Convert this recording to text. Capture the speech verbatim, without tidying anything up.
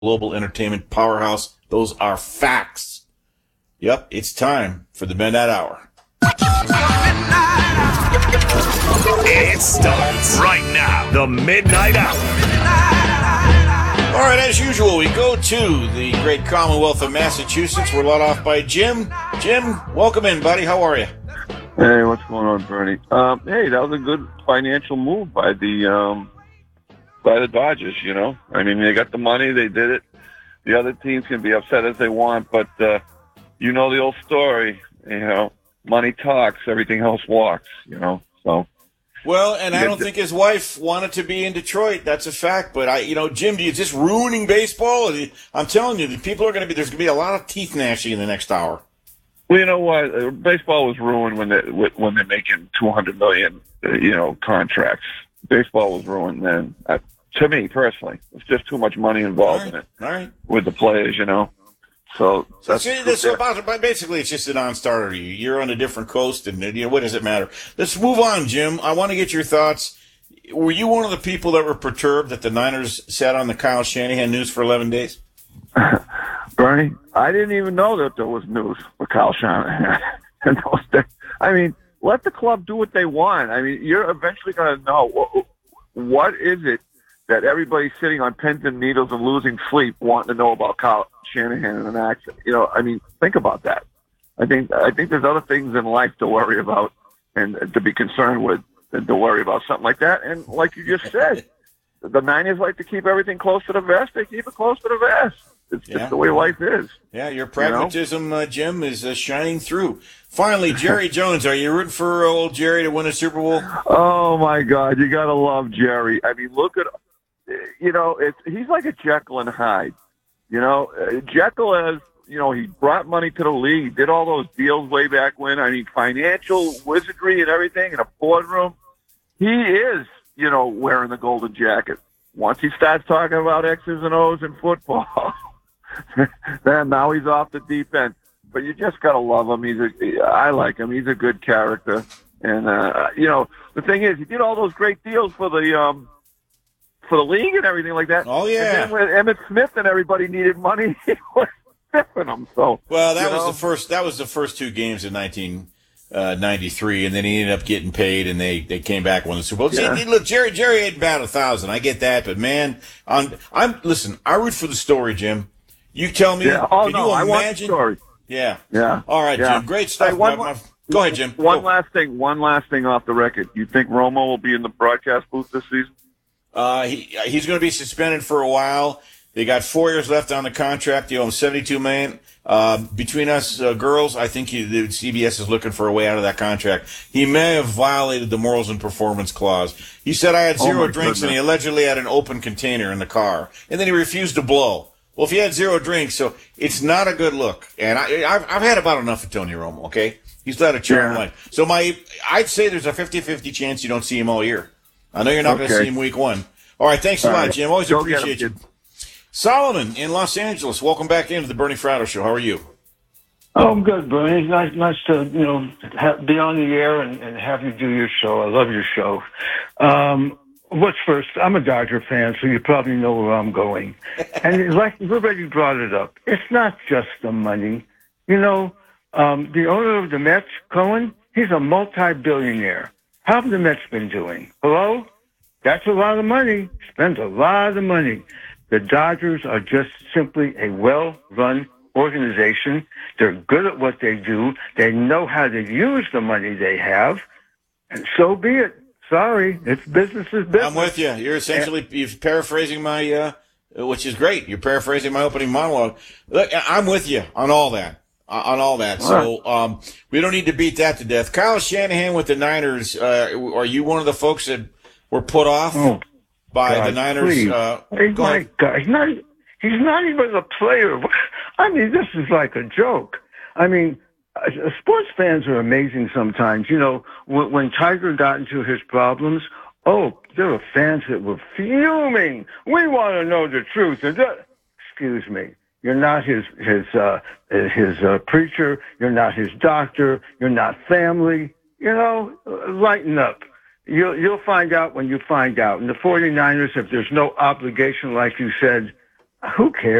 global entertainment powerhouse. Those are facts. Yep, it's time for the Midnight Hour. It starts right now. The Midnight Hour. All right, as usual, we go to the great Commonwealth of Massachusetts. We're led off by Jim. Jim, welcome in, buddy. How are you? Hey, what's going on, Bernie? Um, hey, that was a good financial move by the um, by the Dodgers. You know, I mean, they got the money, they did it. The other teams can be upset as they want, but uh, you know the old story. You know, money talks, everything else walks. You know, so. Well, and I don't think his wife wanted to be in Detroit. That's a fact. But I, you know, Jim, is this ruining baseball? I'm telling you, the people are going to be. There's going to be a lot of teeth gnashing in the next hour. Well, you know what? Uh, baseball was ruined when they when they're making two hundred million, uh, you know, contracts. Baseball was ruined then. Uh, to me personally, it's just too much money involved right. in it. All right. With the players, you know. So so that's, see, this about basically it's just a non-starter. You're on a different coast, and you know what does it matter? Let's move on, Jim. I want to get your thoughts. Were you one of the people that were perturbed that the Niners sat on the Kyle Shanahan news for eleven days? Bernie, I didn't even know that there was news for Kyle Shanahan. I mean, let the club do what they want. I mean, you're eventually going to know what, what is it that everybody's sitting on pins and needles and losing sleep wanting to know about Kyle Shanahan and an accent. You know, I mean, think about that. I think I think there's other things in life to worry about and to be concerned with than to worry about something like that. And like you just said, the Niners like to keep everything close to the vest. They keep it close to the vest. It's yeah. just the way life is. Yeah, your pragmatism, you know? uh, Jim, is uh, shining through. Finally, Jerry Jones, are you rooting for old Jerry to win a Super Bowl? Oh, my God. You got to love Jerry. I mean, look at, you know, it's, he's like a Jekyll and Hyde. You know, uh, Jekyll has, you know, he brought money to the league. He did all those deals way back when. I mean, financial wizardry and everything in a boardroom. He is, you know, wearing the golden jacket. Once he starts talking about X's and O's in football, then now he's off the deep end. But you just got to love him. He's a, I like him. He's a good character. And, uh, you know, the thing is, he did all those great deals for the, um, for the league and everything like that. Oh, yeah. And then when Emmitt Smith and everybody needed money, he was stiffing them. So, well, that was know? the first, that was the first two games in nineteen ninety-three, and then he ended up getting paid, and they, they came back and won the Super Bowl. Yeah. See, look, Jerry, Jerry ain't about a thousand. I get that, but man, I'm, I'm, listen, I root for the story, Jim. You tell me. Yeah. Oh, can no, you I imagine? want the story. Yeah. Yeah. All right, yeah. Jim. Great stuff. Hey, one, my, my, go ahead, Jim. One go. last thing. One last thing off the record. You think Romo will be in the broadcast booth this season? Uh, he he's going to be suspended for a while. They got four years left on the contract. They owe him seventy-two million dollars. Uh, between us uh, girls, I think he, the C B S is looking for a way out of that contract. He may have violated the morals and performance clause. He said I had zero oh drinks, goodness. and he allegedly had an open container in the car, and then he refused to blow. Well, if he had zero drinks, so it's not a good look. And I, I've, I've had about enough of Tony Romo. Okay, he's led a charmed yeah. life. So my, I'd say there's a fifty-fifty chance you don't see him all year. I know you're not okay. going to see him week one. All right, thanks a all lot, right. Jim. Always Go appreciate him, you. Solomon in Los Angeles, welcome back into the Bernie Fratto Show. How are you? Oh, I'm good, Bernie. Nice, nice to you know have, be on the air and, and have you do your show. I love your show. Um, what's first? I'm a Dodger fan, so you probably know where I'm going. And like you've already brought it up, it's not just the money. You know, um, the owner of the Mets, Cohen, he's a multi-billionaire. How have the Mets been doing? Hello? That's a lot of money. Spends a lot of money. The Dodgers are just simply a well-run organization. They're good at what they do. They know how to use the money they have. And so be it. Sorry, it's business is business. I'm with you. You're essentially you're paraphrasing my, uh, which is great. You're paraphrasing my opening monologue. Look, I'm with you on all that. On all that. So um, we don't need to beat that to death. Kyle Shanahan with the Niners, uh, are you one of the folks that were put off oh, by God, the Niners? Uh, hey, go my ahead. God, he's not, he's not even a player. I mean, this is like a joke. I mean, uh, sports fans are amazing sometimes. You know, when, when Tiger got into his problems, oh, there were fans that were fuming. We want to know the truth. And that, excuse me. You're not his his uh, his uh, preacher. You're not his doctor. You're not family. You know, lighten up. You'll you'll find out when you find out. And the 49ers, if there's no obligation, like you said, Who cares?